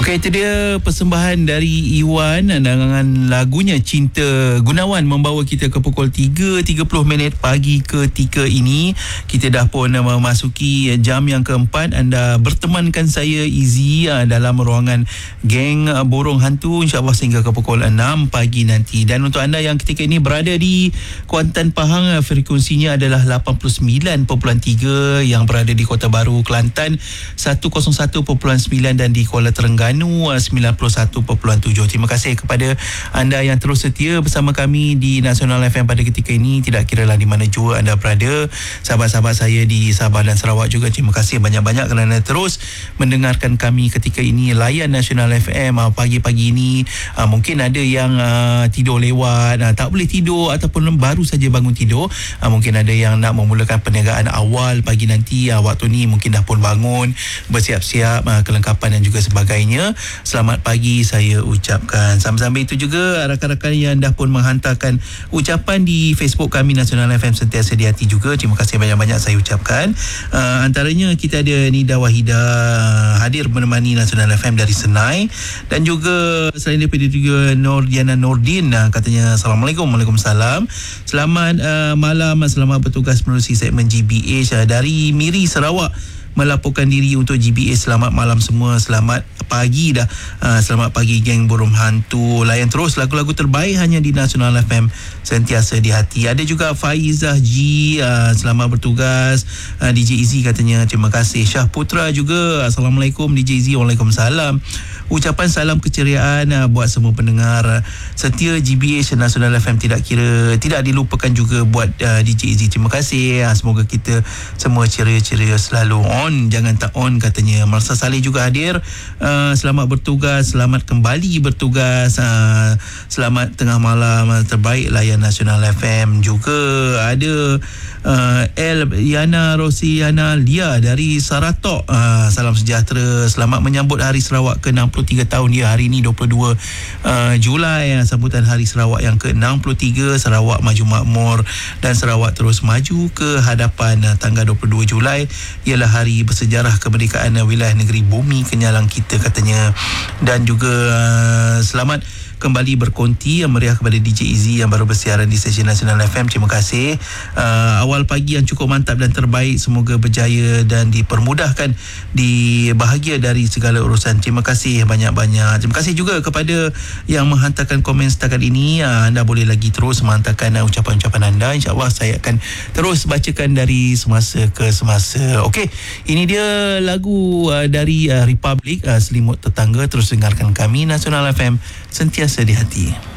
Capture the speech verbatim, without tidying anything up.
Okey, itu dia persembahan dari Iwan dengan lagunya Cinta Gunawan membawa kita ke pukul tiga tiga puluh minit pagi ketika ini. Kita dah pun memasuki jam yang keempat. Anda bertemankan saya Izzy dalam ruangan Geng Borong Hantu, insya-Allah sehingga ke pukul enam pagi nanti. Dan untuk anda yang ketika ini berada di Kuantan Pahang, frekuensinya adalah lapan puluh sembilan perpuluhan tiga, yang berada di Kota Baru Kelantan seratus satu perpuluhan sembilan dan di Kuala Terengganu sembilan puluh satu perpuluhan tujuh. Terima kasih kepada anda yang terus setia bersama kami di Nasional F M pada ketika ini, tidak kiralah di mana jua anda berada. Sahabat-sahabat saya di Sabah dan Sarawak juga, terima kasih banyak-banyak kerana terus mendengarkan kami ketika ini. Layan Nasional F M pagi-pagi ini. Mungkin ada yang tidur lewat, tak boleh tidur ataupun baru saja bangun tidur. Mungkin ada yang nak memulakan perniagaan awal pagi nanti, waktu ni mungkin dah pun bangun, bersiap-siap kelengkapan dan juga sebagainya. Selamat pagi saya ucapkan. Sambil-sambil itu juga rakan-rakan yang dah pun menghantarkan ucapan di Facebook kami Nasional F M Sentiasa di Hati juga, terima kasih banyak-banyak saya ucapkan. uh, Antaranya kita ada Nida Wahida hadir menemani Nasional F M dari Senai, dan juga selain daripada juga Nordiana Nordin, katanya Assalamualaikum. Waalaikumsalam. Selamat uh, malam, selamat bertugas menerusi segmen G B H uh, dari Miri Sarawak melaporkan diri untuk G B A. Selamat malam semua, selamat pagi dah. Uh, selamat pagi geng Borong Hantu. Layan terus lagu-lagu terbaik hanya di Nasional F M Sentiasa di Hati. Ada juga Faizah G, uh, selamat bertugas. uh, D J Izzy katanya terima kasih. Syah Putra juga Assalamualaikum D J Izzy. Waalaikumsalam. Ucapan salam keceriaan uh, buat semua pendengar uh, setia G B H Nasional F M, tidak kira tidak dilupakan juga buat uh, D J Izzy. Terima kasih. Uh, semoga kita semua ceria-ceria selalu. On, jangan tak on katanya. Marsa Saleh juga hadir. Uh, selamat bertugas, selamat kembali bertugas. Uh, selamat tengah malam uh, terbaik layan Nasional F M. Juga ada uh, El Yana Rosiana Lia dari Saratok. Uh, salam sejahtera. Selamat menyambut Hari Sarawak ke enam puluh tiga tahun dia hari ini dua puluh dua uh, Julai, uh, sambutan Hari Sarawak yang ke enam puluh tiga. Sarawak maju makmur dan Sarawak terus maju ke hadapan. Uh, tanggal dua puluh dua Julai ialah hari bersejarah kemerdekaan uh, wilayah negeri Bumi Kenyalang kita katanya. Dan juga uh, selamat kembali berkonti yang meriah kepada D J Izzy yang baru bersiaran di stesen Nasional F M. Terima kasih. Uh, awal pagi yang cukup mantap dan terbaik, semoga berjaya dan dipermudahkan, dibahagia dari segala urusan. Terima kasih banyak-banyak. Terima kasih juga kepada yang menghantarkan komen setakat ini. Uh, anda boleh lagi terus menghantarkan uh, ucapan-ucapan anda. InsyaAllah saya akan terus bacakan dari semasa ke semasa. Okey, ini dia lagu uh, dari uh, Republic, uh, Selimut Tetangga. Terus dengarkan kami Nasional F M Sentiasa di Hati.